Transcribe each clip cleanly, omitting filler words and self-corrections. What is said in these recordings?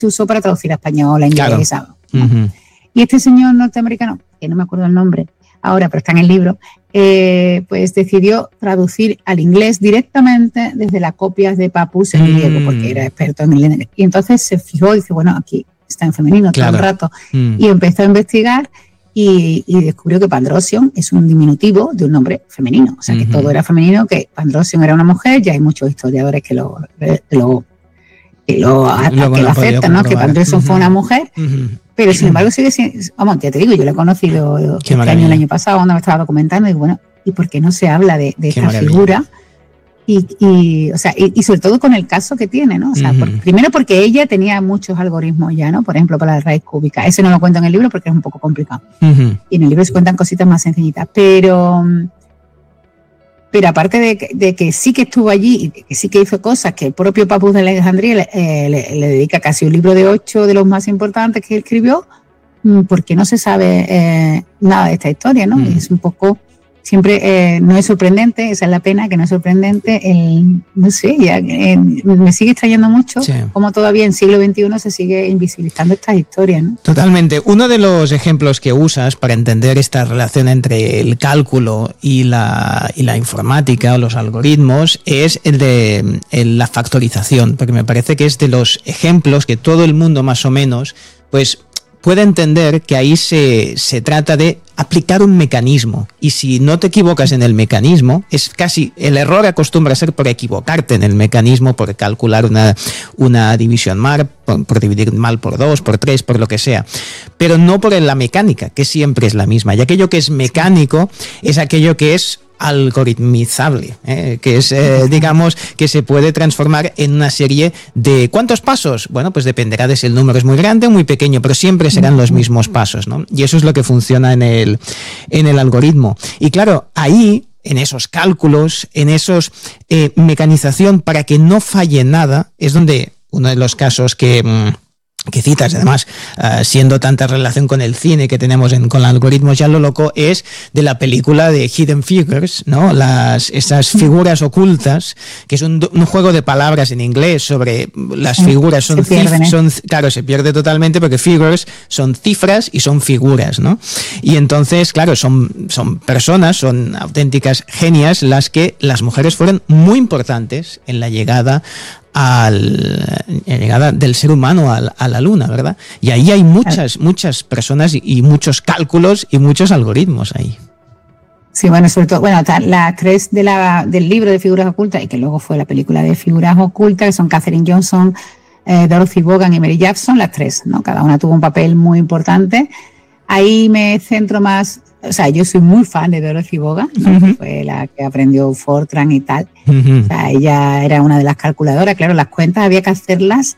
usó para traducir a español, a inglés. Claro. Y este señor norteamericano, que no me acuerdo el nombre ahora, pero está en el libro, pues decidió traducir al inglés directamente desde las copias de Papus en griego, porque era experto en el. Y entonces se fijó y dice, bueno, aquí está en femenino todo el rato. Y empezó a investigar y descubrió que Pandrosion es un diminutivo de un nombre femenino. O sea, que todo era femenino, que Pandrosion era una mujer. Ya hay muchos historiadores que lo aceptan, ¿no? Que Pandrosion fue una mujer. Pero sin embargo sigue siendo, vamos, ya te digo, yo lo he conocido este año, el año pasado, cuando me estaba documentando, y bueno, ¿y por qué no se habla de esta figura? Y sobre todo con el caso que tiene, ¿no? O sea, primero porque ella tenía muchos algoritmos ya, ¿no? Por ejemplo, para la raíz cúbica. Ese no lo cuento en el libro porque es un poco complicado. Y en el libro se cuentan cositas más sencillitas. Pero aparte de que sí que estuvo allí y que sí que hizo cosas que el propio Papus de Alejandría le dedica casi un libro de 8 de los más importantes que escribió, porque no se sabe nada de esta historia, ¿no? Y es un poco, siempre no es sorprendente, esa es la pena, que no es sorprendente, no sé, me sigue extrañando mucho cómo todavía en siglo XXI se sigue invisibilizando estas historias, ¿no? Totalmente. Uno de los ejemplos que usas para entender esta relación entre el cálculo y la informática o los algoritmos es el de la factorización, porque me parece que es de los ejemplos que todo el mundo más o menos pues puede entender que ahí se trata de aplicar un mecanismo, y si no te equivocas en el mecanismo, es casi, el error acostumbra a ser por equivocarte en el mecanismo, por calcular una división mal, por dividir mal por 2, por 3, por lo que sea, pero no por la mecánica, que siempre es la misma, y aquello que es mecánico es aquello que es algoritmizable, que es, digamos, que se puede transformar en una serie de ¿cuántos pasos? Bueno, pues dependerá de si el número es muy grande o muy pequeño, pero siempre serán los mismos pasos, ¿no? Y eso es lo que funciona en el algoritmo. Y claro, ahí, en esos cálculos, en esos mecanización para que no falle nada, es donde uno de los casos que citas, además, siendo tanta relación con el cine que tenemos con algoritmos, ya lo loco es de la película de Hidden Figures, ¿no? Esas figuras ocultas, que es un juego de palabras en inglés sobre las figuras, claro, se pierde totalmente porque figures son cifras y son figuras, ¿no? Y entonces, claro, son personas, son auténticas genias las mujeres fueron muy importantes en la llegada del ser humano a la luna, ¿verdad? Y ahí hay muchas personas y muchos cálculos y muchos algoritmos ahí. Sí, bueno, sobre todo, las tres del libro de figuras ocultas, y que luego fue la película de figuras ocultas, que son Katherine Johnson, Dorothy Vaughan y Mary Jackson, las tres, ¿no? Cada una tuvo un papel muy importante. Ahí me centro más, o sea, yo soy muy fan de Dorothy Vaughan, ¿no? Que fue la que aprendió Fortran y tal. O sea, ella era una de las calculadoras. Claro, las cuentas había que hacerlas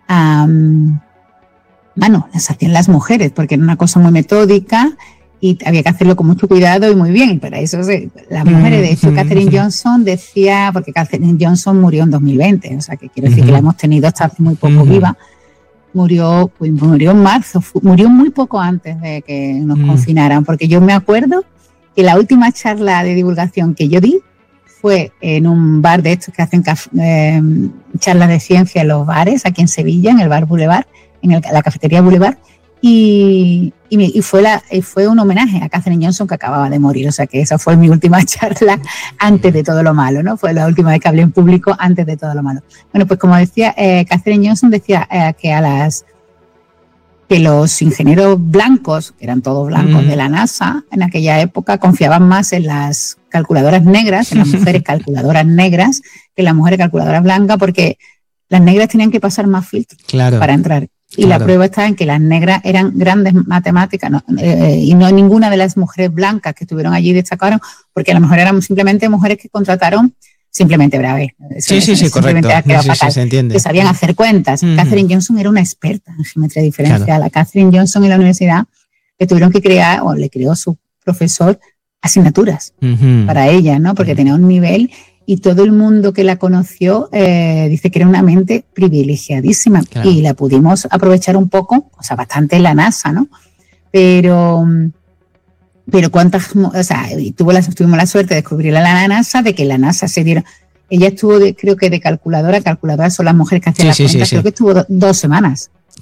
las hacían las mujeres, porque era una cosa muy metódica y había que hacerlo con mucho cuidado y muy bien. Y para eso las mujeres, de hecho, Katherine Johnson decía, porque Katherine Johnson murió en 2020, o sea, que quiero decir que la hemos tenido hasta hace muy poco viva. Murió en marzo, murió muy poco antes de que nos confinaran, porque yo me acuerdo que la última charla de divulgación que yo di fue en un bar de estos que hacen charlas de ciencia en los bares, aquí en Sevilla, en el bar Boulevard, la cafetería Boulevard, y fue un homenaje a Katherine Johnson, que acababa de morir. O sea que esa fue mi última charla antes de todo lo malo, ¿no? Fue la última vez que hablé en público antes de todo lo malo. Bueno, pues como decía, Katherine Johnson decía que los ingenieros blancos, que eran todos blancos de la NASA, en aquella época confiaban más en las calculadoras negras, en las mujeres calculadoras negras, que en las mujeres calculadoras blancas, porque las negras tenían que pasar más filtros para entrar. Y la prueba está en que las negras eran grandes matemáticas, y no ninguna de las mujeres blancas que estuvieron allí destacaron, porque a lo mejor eran simplemente mujeres que contrataron simplemente braves. Sí, correcto. Se entiende. Que sabían hacer cuentas. Katherine Johnson era una experta en geometría diferencial. Claro. A Katherine Johnson en la universidad le tuvieron que crear, o le creó su profesor, asignaturas para ella, ¿no? Porque tenía un nivel. Y todo el mundo que la conoció dice que era una mente privilegiadísima, y la pudimos aprovechar un poco, o sea, bastante en la NASA, ¿no? Pero cuántas, o sea, tuvimos la suerte de descubrir a la NASA, de que la NASA se dieron. Ella estuvo, creo que de calculadora son las mujeres que hacen las cuentas, creo que estuvo 2 semanas